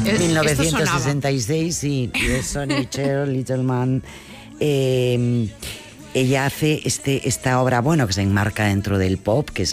Esto sonaba. 1966, sí, de Sonny Cher, Little Man. Ella hace esta obra, bueno, que se enmarca dentro del pop, que es